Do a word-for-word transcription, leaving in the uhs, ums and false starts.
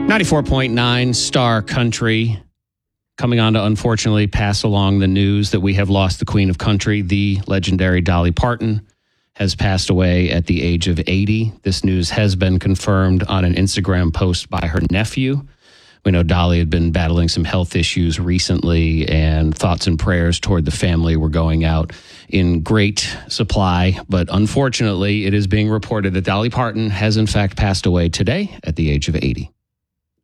ninety-four point nine Star Country. Coming on to unfortunately pass along the news that we have lost the Queen of Country. The legendary Dolly Parton has passed away at the age of eighty. This news has been confirmed on an Instagram post by her nephew. We know Dolly had been battling some health issues recently, and thoughts and prayers toward the family were going out in great supply. But unfortunately, it is being reported that Dolly Parton has in fact passed away today at the age of eighty.